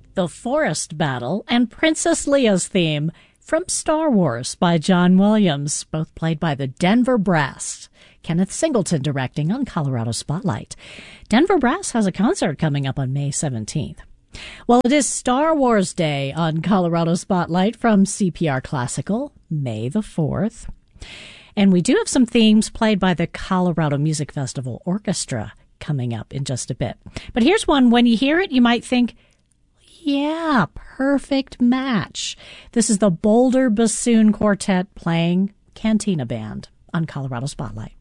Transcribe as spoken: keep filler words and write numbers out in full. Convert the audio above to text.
The Forest Battle, and Princess Leia's theme from Star Wars by John Williams, both played by the Denver Brass. Kenneth Singleton directing on Colorado Spotlight. Denver Brass has a concert coming up on May seventeenth. Well, it is Star Wars Day on Colorado Spotlight from C P R Classical, May the fourth. And we do have some themes played by the Colorado Music Festival Orchestra coming up in just a bit. But here's one, when you hear it, you might think, yeah, perfect match. This is the Boulder Bassoon Quartet playing Cantina Band on Colorado Spotlight.